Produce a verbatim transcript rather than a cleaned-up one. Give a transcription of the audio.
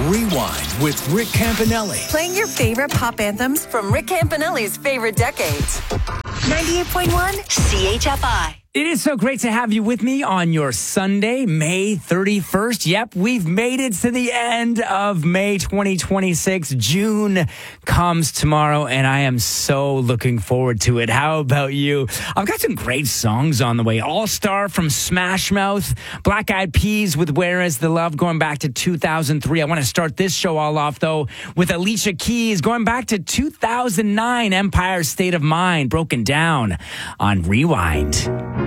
Rewind with Rick Campanelli. Playing your favorite pop anthems from Rick Campanelli's favorite decades. ninety-eight point one C H F I. It is so great to have you with me on your Sunday, May thirty-first. Yep, we've made it to the end of May twenty twenty-six. June comes tomorrow, and I am so looking forward to it. How about you? I've got some great songs on the way. All Star from Smash Mouth, Black Eyed Peas with Where Is the Love going back to two thousand three. I want to start this show all off, though, with Alicia Keys going back to two thousand nine, Empire State of Mind, broken down on Rewind.